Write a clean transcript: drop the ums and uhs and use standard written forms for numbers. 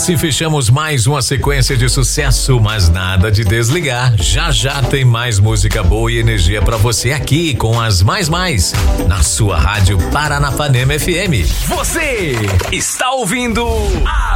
assim fechamos mais uma sequência de sucesso, mas nada de desligar. Já já tem mais música boa e energia pra você aqui com as mais na sua rádio Paranapanema FM. Você está ouvindo